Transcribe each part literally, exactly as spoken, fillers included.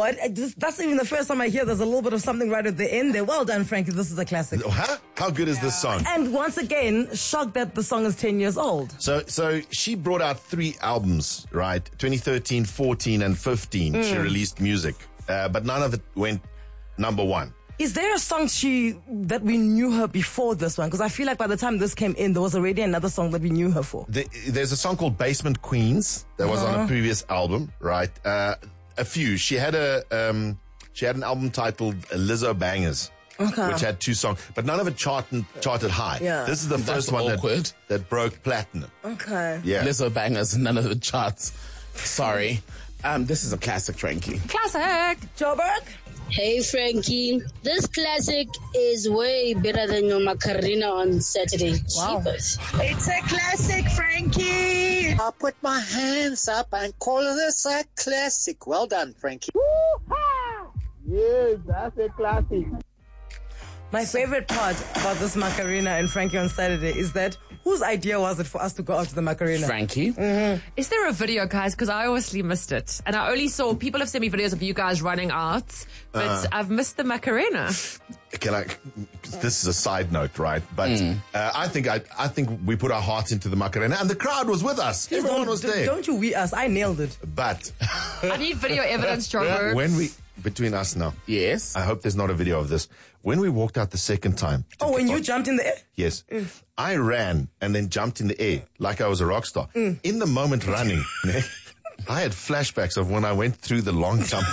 what? I just, that's even the first time I hear there's a little bit of something right at the end there. Well done, Frankie. This is a classic. Huh? How good is this song? And once again, shocked that the song is ten years old. So, so she brought out three albums, right? twenty thirteen, fourteen, and fifteen. Mm. She released music, uh, but none of it went number one. Is there a song she that we knew her before this one? Because I feel like by the time this came in, there was already another song that we knew her for. The, there's a song called Basement Queens that was uh-huh. on a previous album, right? Uh, a few. She had a um, she had an album titled Lizzo Bangers, okay. which had two songs, but none of it charted charted high. Yeah. This is the That's first one that, that broke platinum. Okay. Yeah. Lizzo Bangers, none of the charts. Sorry. Um, this is a classic, Frankie. Classic. Joburg. Hey Frankie, this classic is way better than your Macarena on Saturday. Wow. Cheapers. It's a classic, Frankie. I'll put my hands up and call this a classic. Well done, Frankie. Yes, that's a classic. My favorite part about this Macarena and Frankie on Saturday is that whose idea was it for us to go out to the Macarena? Frankie. Mm-hmm. Is there a video, guys? Because I obviously missed it. And I only saw, people have sent me videos of you guys running out, but uh, I've missed the Macarena. Can I, this is a side note, right? But mm. uh, I think I, I think we put our hearts into the Macarena and the crowd was with us. Please Everyone was there. Don't you we us? I nailed it. But I need video evidence, Joburg. When we, between us now. Yes. I hope there's not a video of this. When we walked out the second time. Oh, when you on, jumped in the air? Yes. Mm. I ran and then jumped in the air like I was a rock star. Mm. In the moment running, I had flashbacks of when I went through the long jump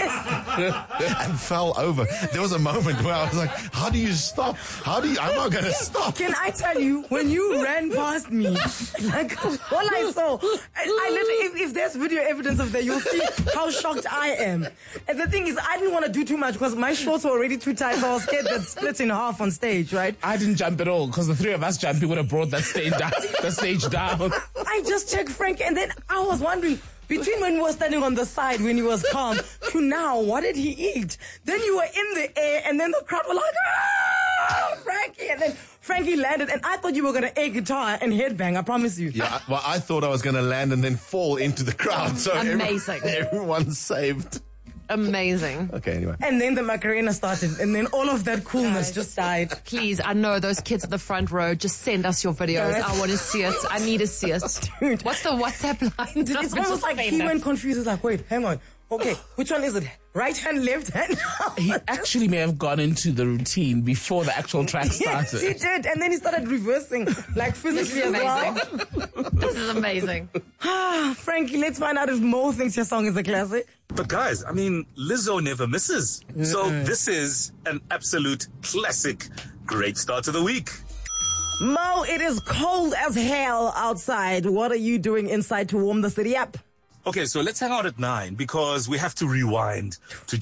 and fell over. There was a moment where I was like, how do you stop? How do you, I'm not going to stop. Can I tell you, when you ran past me, like, all I saw, I, I literally, if, if there's video evidence of that, you'll see how shocked I am. And the thing is, I didn't want to do too much because my shorts were already too tight, so I was scared that split in half on stage, right? I didn't jump at all because the three of us jumping would have brought that stage down. The stage down. I just checked Frank and then I was wondering, between when we were standing on the side when he was calm to now, what did he eat? Then you were in the air and then the crowd were like, ah, Frankie. And then Frankie landed and I thought you were going to air guitar and headbang, I promise you. Yeah, well, I thought I was going to land and then fall into the crowd. So amazing. Everyone, everyone's saved. Amazing. Okay, anyway. And then the Macarena started, and then all of that coolness Guys, just died. Please, I know those kids at the front row. Just send us your videos. Guys. I want to see it. I need to see it. Dude. What's the WhatsApp line? It's almost like he went confused. He's like, wait, hang on. Okay, which one is it? Right hand, left hand? He actually may have gone into the routine before the actual track started. Yes, he did. And then he started reversing, like physically as well. This is amazing. Frankie, let's find out if Mo thinks your song is a classic. But guys, I mean, Lizzo never misses. Mm-mm. So this is an absolute classic. Great start to the week. Mo, it is cold as hell outside. What are you doing inside to warm the city up? Okay, so let's hang out at nine because we have to rewind to